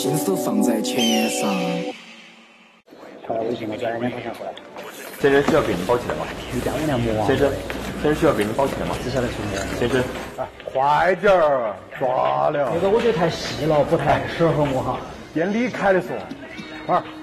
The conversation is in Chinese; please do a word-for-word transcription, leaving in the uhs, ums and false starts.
心思放在钱上。 发微信，我叫人两块钱过来。 先生需要给您包起来吗？ 你叫我俩摸啊。 先生，先生需要给您包起来吗？ 只晓得去摸。 先生， 啊，快点儿，抓了。 这个我觉得太细了，不太适合我哈。 店里开的说，二